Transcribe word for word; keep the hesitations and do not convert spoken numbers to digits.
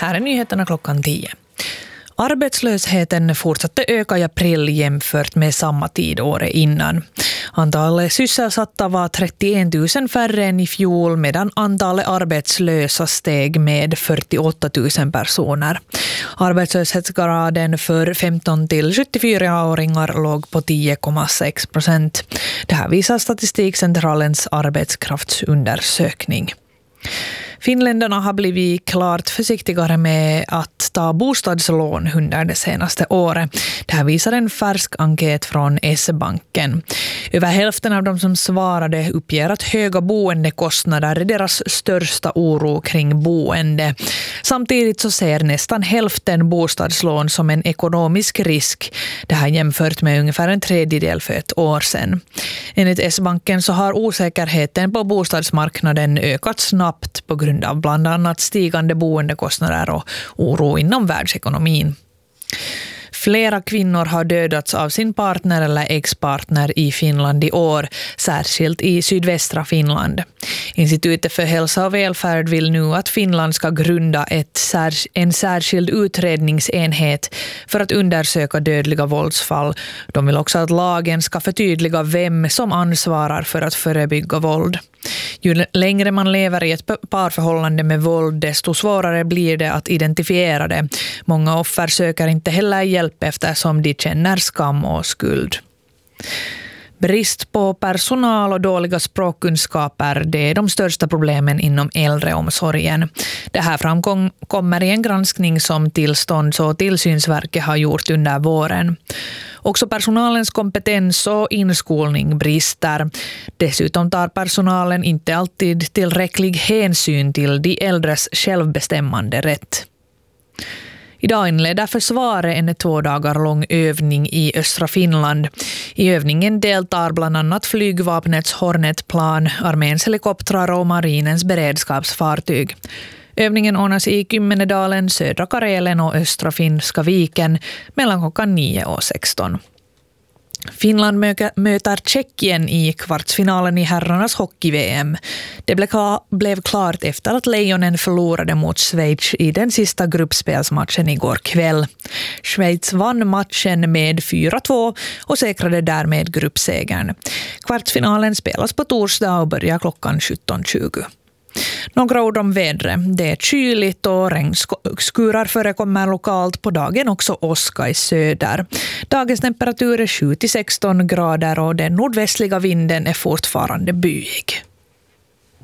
Här är nyheterna klockan tio. Arbetslösheten fortsatte öka i april jämfört med samma tid året innan. Antalet sysselsatta var trettioen tusen färre än i fjol, medan antalet arbetslösa steg med fyrtioåtta tusen personer. Arbetslöshetsgraden för femton till sjuttiofyra-åringar låg på tio komma sex procent. Det här visar Statistikcentralens arbetskraftsundersökning. Finländarna har blivit klart försiktigare med att ta bostadslån under det senaste året. Det här visar en färsk enkät från S-banken. Över hälften av de som svarade uppger att höga boendekostnader är deras största oro kring boende. Samtidigt så ser nästan hälften bostadslån som en ekonomisk risk. Det här jämfört med ungefär en tredjedel för ett år sedan. Enligt S-banken så har osäkerheten på bostadsmarknaden ökat snabbt på grund av bland annat stigande boendekostnader och oro inom världsekonomin. Flera kvinnor har dödats av sin partner eller ex-partner i Finland i år, särskilt i sydvästra Finland. Institutet för hälsa och välfärd vill nu att Finland ska grunda ett, en särskild utredningsenhet för att undersöka dödliga våldsfall. De vill också att lagen ska förtydliga vem som ansvarar för att förebygga våld. Ju längre man lever i ett parförhållande med våld, desto svårare blir det att identifiera det. Många offer söker inte heller hjälp eftersom de känner skam och skuld. Brist på personal och dåliga språkkunskaper, det är de största problemen inom äldreomsorgen. Det här framkommer i en granskning som Tillstånds- och tillsynsverket har gjort under våren. Också personalens kompetens och inskolning brister. Dessutom tar personalen inte alltid tillräcklig hänsyn till de äldres självbestämmande rätt. Idag inleder försvaret en två dagar lång övning i östra Finland. I övningen deltar bland annat flygvapnets Hornet-plan, arméns helikoptrar och marinens beredskapsfartyg. Övningen ordnas i Kymmenedalen, södra Karelen och östra Finska viken mellan klockan nio och sexton. Finland möter Tjeckien i kvartsfinalen i herrarnas hockey-V M. Det blev klart efter att Lejonen förlorade mot Schweiz i den sista gruppspelsmatchen igår kväll. Schweiz vann matchen med fyra två och säkrade därmed gruppsegern. Kvartsfinalen spelas på torsdag och börjar klockan sjutton tjugo. Några ord om vädret. Det är kyligt och regnskurar förekommer lokalt, på dagen också åska i söder. Dagens temperatur är sju till sexton grader och den nordvästliga vinden är fortfarande byig.